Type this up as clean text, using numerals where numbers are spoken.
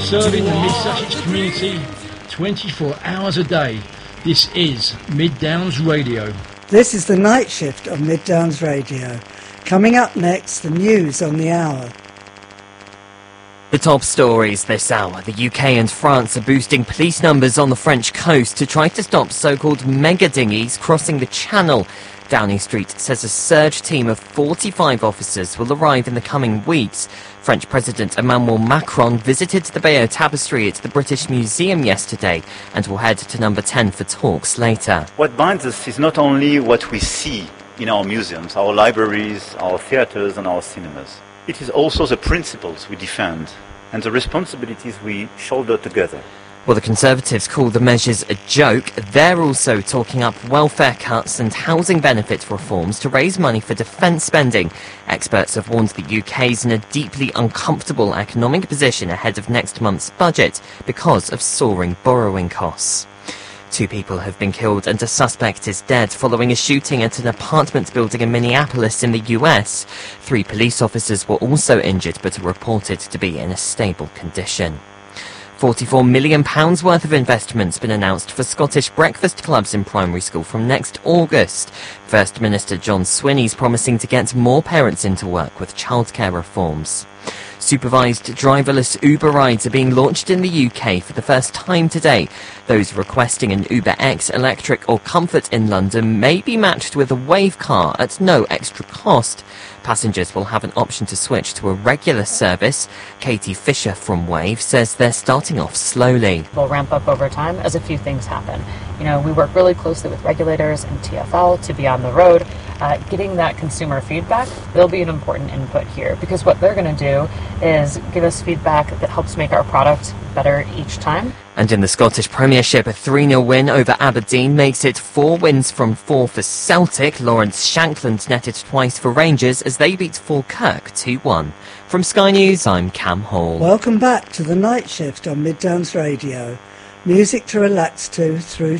serving the Mid-Sussex community 24 hours a day. This is Mid Downs Radio. This is the night shift of Mid Downs Radio. Coming up next, the news on the hour. The top stories this hour. The UK and France are boosting police numbers on the French coast to try to stop so-called mega dinghies crossing the Channel. Downing Street says a surge team of 45 officers will arrive in the coming weeks. French President Emmanuel Macron visited the Bayeux Tapestry at the British Museum yesterday and will head to number 10 for talks later. What binds us is not only what we see in our museums, our libraries, our theatres and our cinemas. It is also the principles we defend and the responsibilities we shoulder together. Well, the Conservatives call the measures a joke. They're also talking up welfare cuts and housing benefit reforms to raise money for defence spending. Experts have warned the UK's in a deeply uncomfortable economic position ahead of next month's budget because of soaring borrowing costs. 2 people have been killed and a suspect is dead following a shooting at an apartment building in Minneapolis in the US. 3 police officers were also injured but are reported to be in a stable condition. £44 million worth of investment's been announced for Scottish breakfast clubs in primary school from next August. First Minister John Swinney's promising to get more parents into work with childcare reforms. Supervised driverless Uber rides are being launched in the UK for the first time today. Those requesting an Uber X Electric or Comfort in London may be matched with a Wave car at no extra cost. Passengers will have an option to switch to a regular service. Katie Fisher from Wave says they're starting off slowly. We'll ramp up over time as a few things happen. We work really closely with regulators and TfL to be on the road. Getting that consumer feedback, they'll be an important input here because what they're going to do is give us feedback that helps make our product better each time. And in the Scottish Premiership, a 3-0 win over Aberdeen makes it 4 wins from 4 for Celtic. Lawrence Shankland netted twice for Rangers as they beat Falkirk 2-1. From Sky News, I'm Cam Hall. Welcome back to the night shift on Mid Downs Radio. Music to relax to through